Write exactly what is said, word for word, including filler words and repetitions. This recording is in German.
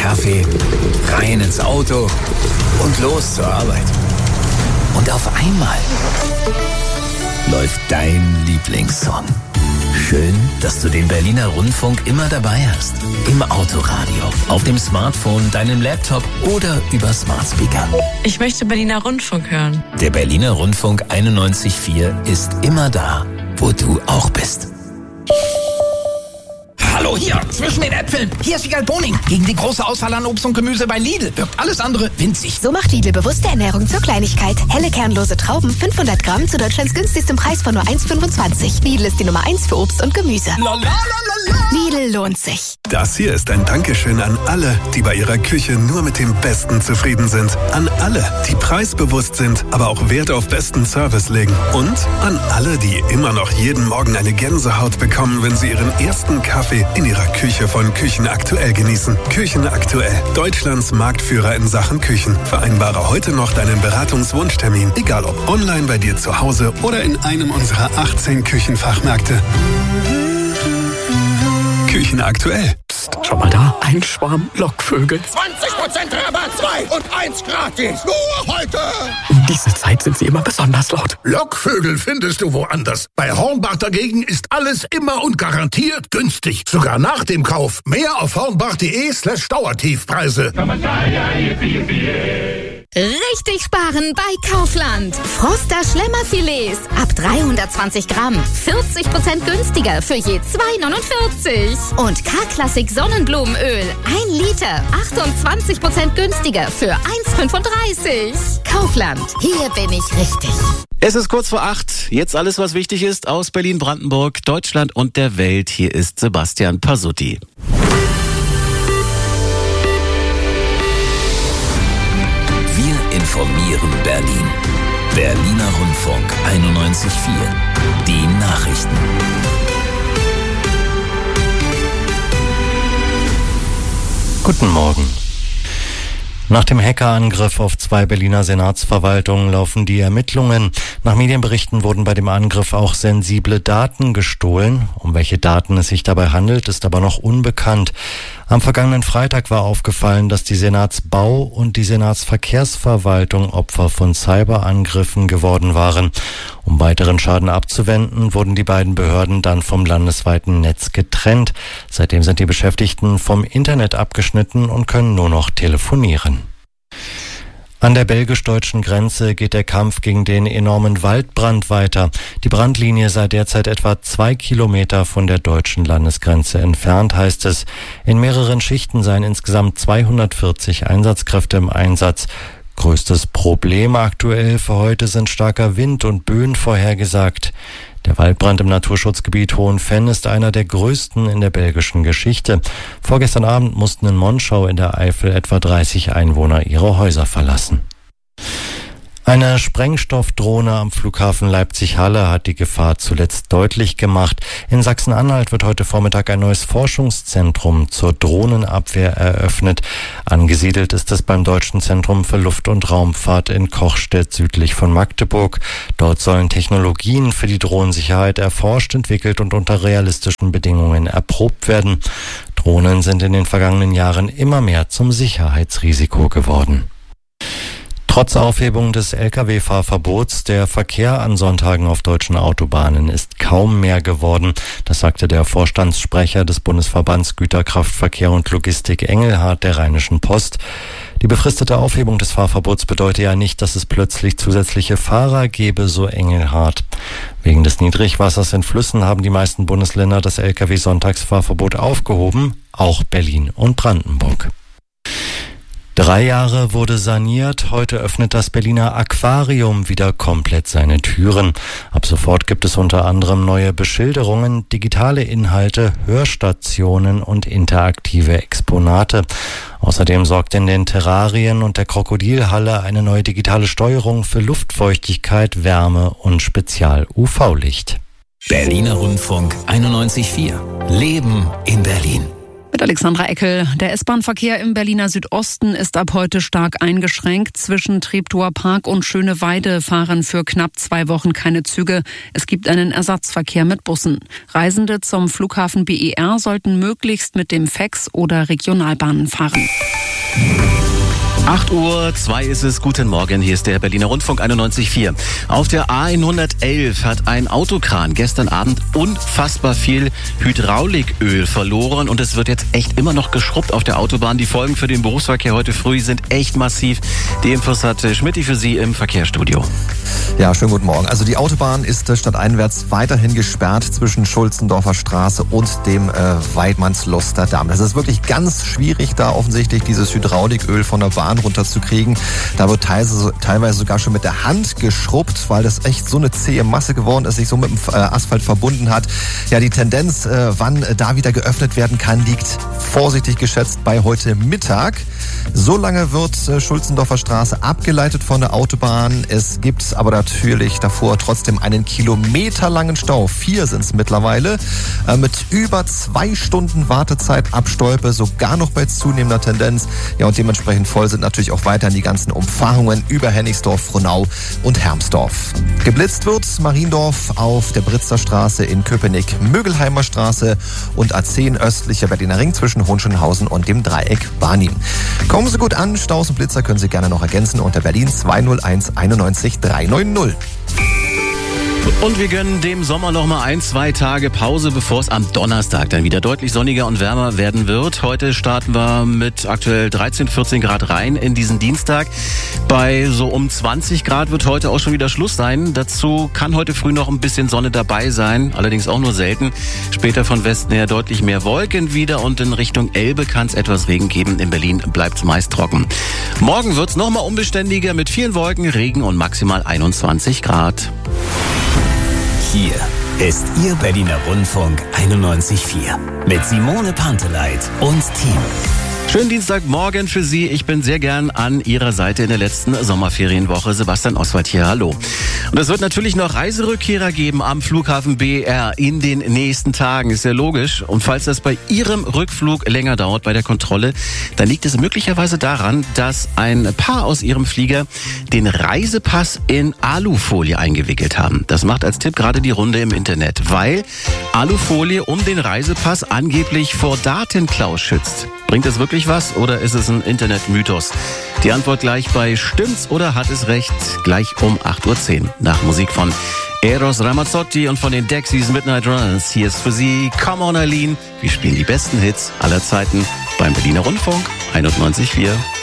Kaffee, rein ins Auto und los zur Arbeit. Und auf einmal läuft dein Lieblingssong. Schön, dass du den Berliner Rundfunk immer dabei hast. Im Autoradio, auf dem Smartphone, deinem Laptop oder über Smart Speaker. Ich möchte Berliner Rundfunk hören. Der Berliner Rundfunk einundneunzig Komma vier ist immer da, wo du auch bist. Hallo hier, zwischen den Äpfeln. Hier ist Wiegald Boning. Gegen die große Auswahl an Obst und Gemüse bei Lidl wirkt alles andere winzig. So macht Lidl bewusste Ernährung zur Kleinigkeit. Helle kernlose Trauben, fünfhundert Gramm zu Deutschlands günstigstem Preis von nur eins Komma fünfundzwanzig. Lidl ist die Nummer eins für Obst und Gemüse. La, la, la, la, la. Lidl lohnt sich. Das hier ist ein Dankeschön an alle, die bei ihrer Küche nur mit dem Besten zufrieden sind. An alle, die preisbewusst sind, aber auch Wert auf besten Service legen. Und an alle, die immer noch jeden Morgen eine Gänsehaut bekommen, wenn sie ihren ersten Kaffee in ihrer Küche von Küchen aktuell genießen. Küchen aktuell, Deutschlands Marktführer in Sachen Küchen. Vereinbare heute noch deinen Beratungswunschtermin, egal ob online bei dir zu Hause oder in einem unserer achtzehn Küchenfachmärkte. Küchen aktuell. Psst, schau mal da, ein Schwarm Lockvögel. zwanzig Prozent Rabatt, zwei und eins gratis. Nur heute. Um diese Zeit sind sie immer besonders laut. Lockvögel findest du woanders. Bei Hornbach dagegen ist alles immer und garantiert günstig. Sogar nach dem Kauf. Mehr auf hornbach.de slash Dauertiefpreise. Richtig sparen bei Kaufland. Froster Schlemmerfilets ab dreihundertzwanzig Gramm. vierzig Prozent günstiger für je zwei neunundvierzig. Und K-Klassik Sonnenblumenöl. ein Liter. achtundzwanzig Prozent günstiger für eins fünfunddreißig. Kaufland. Hier bin ich richtig. Es ist kurz vor acht. Jetzt alles, was wichtig ist aus Berlin, Brandenburg, Deutschland und der Welt. Hier ist Sebastian Pasutti. Wir informieren Berlin. Berliner Rundfunk einundneunzig Komma vier. Die Nachrichten. Guten Morgen. Nach dem Hackerangriff auf zwei Berliner Senatsverwaltungen laufen die Ermittlungen. Nach Medienberichten wurden bei dem Angriff auch sensible Daten gestohlen. Um welche Daten es sich dabei handelt, ist aber noch unbekannt. Am vergangenen Freitag war aufgefallen, dass die Senatsbau- und die Senatsverkehrsverwaltung Opfer von Cyberangriffen geworden waren. Um weiteren Schaden abzuwenden, wurden die beiden Behörden dann vom landesweiten Netz getrennt. Seitdem sind die Beschäftigten vom Internet abgeschnitten und können nur noch telefonieren. An der belgisch-deutschen Grenze geht der Kampf gegen den enormen Waldbrand weiter. Die Brandlinie sei derzeit etwa zwei Kilometer von der deutschen Landesgrenze entfernt, heißt es. In mehreren Schichten seien insgesamt zweihundertvierzig Einsatzkräfte im Einsatz. Größtes Problem aktuell für heute sind starker Wind und Böen vorhergesagt. Der Waldbrand im Naturschutzgebiet Hohenfenn ist einer der größten in der belgischen Geschichte. Vorgestern Abend mussten in Monschau in der Eifel etwa dreißig Einwohner ihre Häuser verlassen. Eine Sprengstoffdrohne am Flughafen Leipzig-Halle hat die Gefahr zuletzt deutlich gemacht. In Sachsen-Anhalt wird heute Vormittag ein neues Forschungszentrum zur Drohnenabwehr eröffnet. Angesiedelt ist es beim Deutschen Zentrum für Luft- und Raumfahrt in Kochstedt südlich von Magdeburg. Dort sollen Technologien für die Drohnensicherheit erforscht, entwickelt und unter realistischen Bedingungen erprobt werden. Drohnen sind in den vergangenen Jahren immer mehr zum Sicherheitsrisiko geworden. Trotz Aufhebung des L K W-Fahrverbots, der Verkehr an Sonntagen auf deutschen Autobahnen ist kaum mehr geworden. Das sagte der Vorstandssprecher des Bundesverbands Güterkraftverkehr und Logistik Engelhardt der Rheinischen Post. Die befristete Aufhebung des Fahrverbots bedeutet ja nicht, dass es plötzlich zusätzliche Fahrer gäbe, so Engelhardt. Wegen des Niedrigwassers in Flüssen haben die meisten Bundesländer das L K W-Sonntagsfahrverbot aufgehoben, auch Berlin und Brandenburg. Drei Jahre wurde saniert, heute öffnet das Berliner Aquarium wieder komplett seine Türen. Ab sofort gibt es unter anderem neue Beschilderungen, digitale Inhalte, Hörstationen und interaktive Exponate. Außerdem sorgt in den Terrarien und der Krokodilhalle eine neue digitale Steuerung für Luftfeuchtigkeit, Wärme und Spezial-U V-Licht. Berliner Rundfunk einundneunzig Komma vier. Leben in Berlin. Mit Alexandra Eckel. Der S-Bahn-Verkehr im Berliner Südosten ist ab heute stark eingeschränkt. Zwischen Treptower Park und Schöneweide fahren für knapp zwei Wochen keine Züge. Es gibt einen Ersatzverkehr mit Bussen. Reisende zum Flughafen B E R sollten möglichst mit dem F E X oder Regionalbahnen fahren. acht Uhr zwei ist es. Guten Morgen, hier ist der Berliner Rundfunk einundneunzig Komma vier. Auf der A hundertelf hat ein Autokran gestern Abend unfassbar viel Hydrauliköl verloren und es wird jetzt echt immer noch geschrubbt auf der Autobahn. Die Folgen für den Berufsverkehr heute früh sind echt massiv. Die Infos hat Schmitty für Sie im Verkehrsstudio. Ja, schönen guten Morgen. Also die Autobahn ist stadteinwärts weiterhin gesperrt zwischen Schulzendorfer Straße und dem äh, Weidmannsluster Damm. Das ist wirklich ganz schwierig, da offensichtlich dieses Hydrauliköl von der Bahn runterzukriegen. Da wird teilweise, teilweise sogar schon mit der Hand geschrubbt, weil das echt so eine zähe Masse geworden ist, sich so mit dem äh, Asphalt verbunden hat. Ja, die Tendenz, äh, wann äh, da wieder geöffnet werden kann, liegt vorsichtig geschätzt bei heute Mittag. So lange wird äh, Schulzendorfer Straße abgeleitet von der Autobahn. Es gibt aber natürlich davor trotzdem einen kilometerlangen Stau. Vier sind es mittlerweile. Äh, mit über zwei Stunden Wartezeit ab Stolpe, sogar noch bei zunehmender Tendenz. Ja, und dementsprechend voll sind natürlich auch weiterhin die ganzen Umfahrungen über Hennigsdorf, Frohnau und Hermsdorf. Geblitzt wird Mariendorf auf der Britzer Straße in Köpenick, Mögelheimer Straße und A zehn östlicher Berliner Ring zwischen Hohenschönhausen und dem Dreieck Barnim. Kommen Sie gut an, Staus und Blitzer können Sie gerne noch ergänzen unter Berlin zwei null eins einundneunzig dreihundertneunzig. Und wir gönnen dem Sommer noch mal ein, zwei Tage Pause, bevor es am Donnerstag dann wieder deutlich sonniger und wärmer werden wird. Heute starten wir mit aktuell dreizehn, vierzehn Grad rein in diesen Dienstag. Bei so um zwanzig Grad wird heute auch schon wieder Schluss sein. Dazu kann heute früh noch ein bisschen Sonne dabei sein, allerdings auch nur selten. Später von Westen her deutlich mehr Wolken wieder und in Richtung Elbe kann es etwas Regen geben. In Berlin bleibt es meist trocken. Morgen wird es noch mal unbeständiger mit vielen Wolken, Regen und maximal einundzwanzig Grad. Hier ist Ihr Berliner Rundfunk einundneunzig Komma vier mit Simone Panteleit und Team. Schönen Dienstagmorgen für Sie. Ich bin sehr gern an Ihrer Seite in der letzten Sommerferienwoche. Sebastian Oswald hier, hallo. Und es wird natürlich noch Reiserückkehrer geben am Flughafen B E R in den nächsten Tagen. Ist ja logisch. Und falls das bei Ihrem Rückflug länger dauert bei der Kontrolle, dann liegt es möglicherweise daran, dass ein Paar aus Ihrem Flieger den Reisepass in Alufolie eingewickelt haben. Das macht als Tipp gerade die Runde im Internet, weil Alufolie um den Reisepass angeblich vor Datenklau schützt. Bringt es wirklich was oder ist es ein Internetmythos? Die Antwort gleich bei Stimmt's oder hat es recht? Gleich um acht Uhr zehn. Nach Musik von Eros Ramazzotti und von den Dexys Midnight Runners. Hier ist für Sie Come On Eileen. Wir spielen die besten Hits aller Zeiten beim Berliner Rundfunk einundneunzig Komma vier.